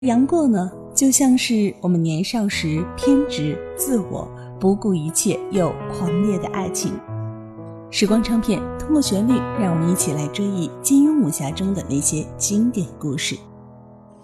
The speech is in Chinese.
杨过呢，就像是我们年少时偏执、自我、不顾一切又狂烈的爱情。时光唱片通过旋律，让我们一起来追忆金庸武侠中的那些经典故事。